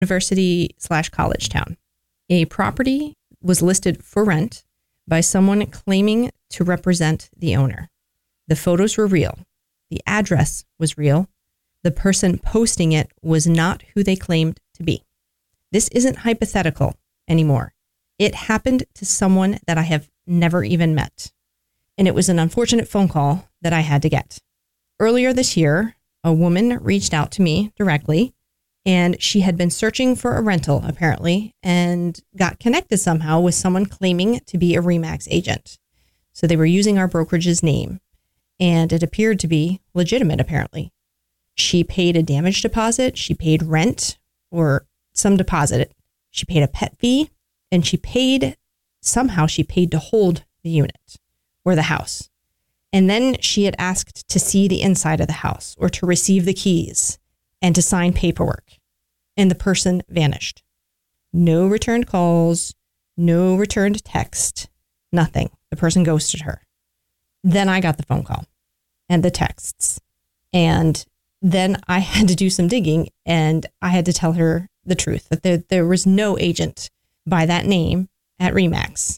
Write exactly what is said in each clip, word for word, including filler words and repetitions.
university slash college town. A property was listed for rent by someone claiming to represent the owner. The photos were real. The address was real. The person posting it was not who they claimed to be. This isn't hypothetical anymore. It happened to someone that I have never even met. And it was an unfortunate phone call that I had to get. Earlier this year, a woman reached out to me directly, and she had been searching for a rental, apparently, and got connected somehow with someone claiming to be a RE/MAX agent. So they were using our brokerage's name, and it appeared to be legitimate, apparently. She paid a damage deposit, she paid rent or some deposit, she paid a pet fee, and she paid, somehow she paid to hold the unit or the house. And then she had asked to see the inside of the house or to receive the keys and to sign paperwork. And the person vanished. No returned calls, no returned text, nothing. The person ghosted her. Then I got the phone call and the texts. And then I had to do some digging, and I had to tell her the truth, that there, there was no agent by that name at RE/MAX.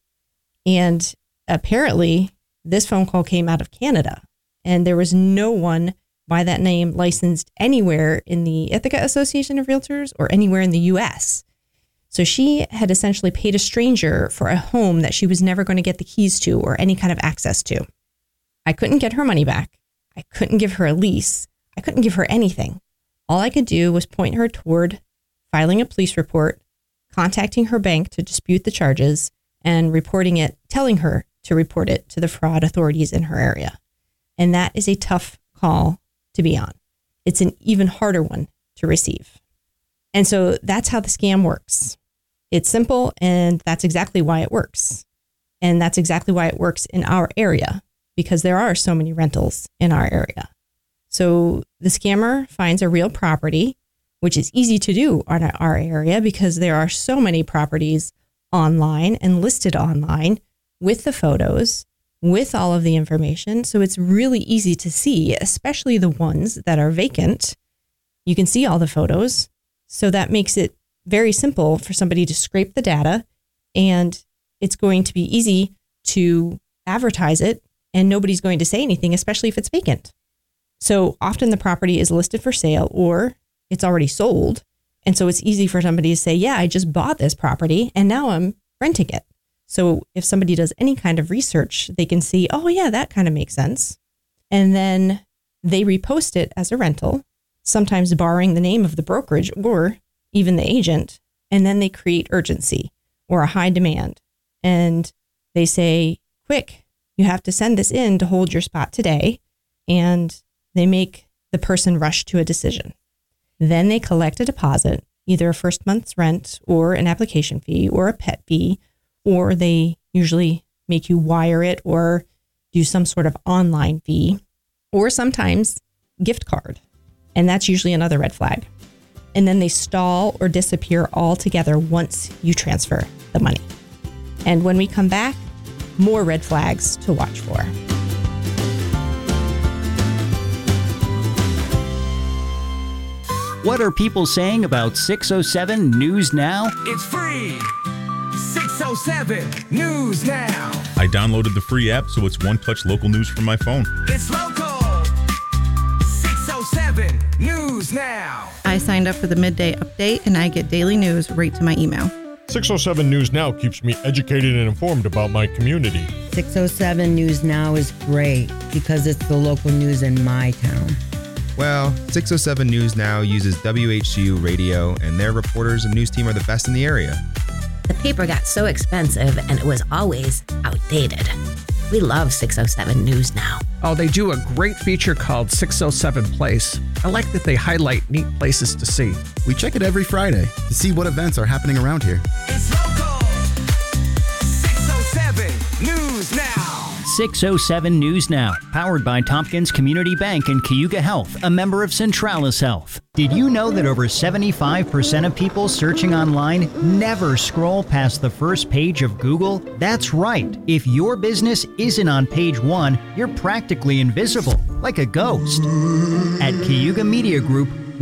And apparently this phone call came out of Canada, and there was no one by that name licensed anywhere in the Ithaca Association of Realtors or anywhere in the U S. So she had essentially paid a stranger for a home that she was never going to get the keys to or any kind of access to. I couldn't get her money back. I couldn't give her a lease. I couldn't give her anything. All I could do was point her toward filing a police report, contacting her bank to dispute the charges, and reporting it, telling her to report it to the fraud authorities in her area. And that is a tough call to be on. It's an even harder one to receive. And so that's how the scam works. It's simple, and that's exactly why it works. And that's exactly why it works in our area, because there are so many rentals in our area. So the scammer finds a real property, which is easy to do on our area because there are so many properties online and listed online with the photos, with all of the information. So it's really easy to see, especially the ones that are vacant. You can see all the photos. So that makes it very simple for somebody to scrape the data, and it's going to be easy to advertise it, and nobody's going to say anything, especially if it's vacant. So often the property is listed for sale or it's already sold. And so it's easy for somebody to say, yeah, I just bought this property and now I'm renting it. So if somebody does any kind of research, they can see, oh yeah, that kind of makes sense. And then they repost it as a rental, sometimes borrowing the name of the brokerage or even the agent. And then they create urgency or a high demand. And they say, quick, you have to send this in to hold your spot today. And they make the person rush to a decision. Then they collect a deposit, either a first month's rent or an application fee or a pet fee, or they usually make you wire it or do some sort of online fee, or sometimes gift card. And that's usually another red flag. And then they stall or disappear altogether once you transfer the money. And when we come back, more red flags to watch for. What are people saying about six oh seven News Now? It's free! six oh seven News Now! I downloaded the free app, so it's one-touch local news from my phone. It's local! six oh seven News Now! I signed up for the midday update, and I get daily news right to my email. six oh seven News Now keeps me educated and informed about my community. six oh seven News Now is great because it's the local news in my town. Well, six oh seven News Now uses W H C U radio, and their reporters and news team are the best in the area. The paper got so expensive, and it was always outdated. We love six oh seven News Now. Oh, they do a great feature called six oh seven Place. I like that they highlight neat places to see. We check it every Friday to see what events are happening around here. It's local! six oh seven News Now! six oh seven News Now, powered by Tompkins Community Bank and Cayuga Health, a member of Centralis Health. Did you know that over seventy-five percent of people searching online never scroll past the first page of Google? That's right. If your business isn't on page one, you're practically invisible, like a ghost. At Cayuga Media Group,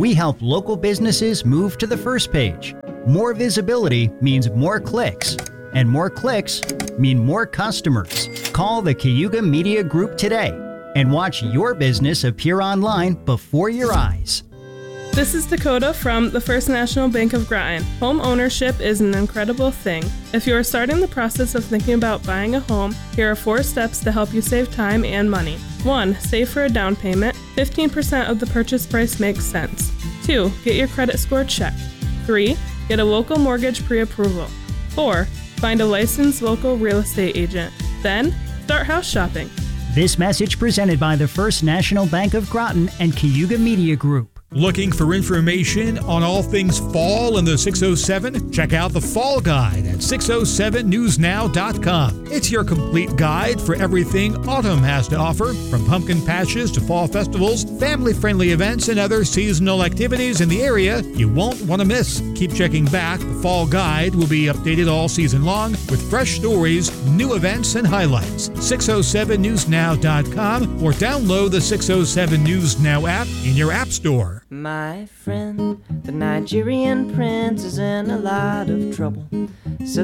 We help local businesses move to the first page. More visibility means more clicks, and more clicks mean more customers. Call the Cayuga Media Group today and watch your business appear online before your eyes. This is Dakota from the First National Bank of Groton. Home ownership is an incredible thing. If you are starting the process of thinking about buying a home, here are four steps to help you save time and money. one. Save for a down payment. fifteen percent of the purchase price makes sense. two. Get your credit score checked. three. Get a local mortgage pre-approval. four. Find a licensed local real estate agent. Then, start house shopping. This message presented by the First National Bank of Groton and Cayuga Media Group. Looking for information on all things fall in the six oh seven? Check out the Fall Guide at six oh seven news now dot com. It's your complete guide for everything autumn has to offer, from pumpkin patches to fall festivals, family-friendly events, and other seasonal activities in the area you won't want to miss. Keep checking back. The Fall Guide will be updated all season long with fresh stories, new events, and highlights. six oh seven news now dot com or download the six oh seven News Now app in your app store. My friend, the Nigerian prince, is in a lot of trouble. Says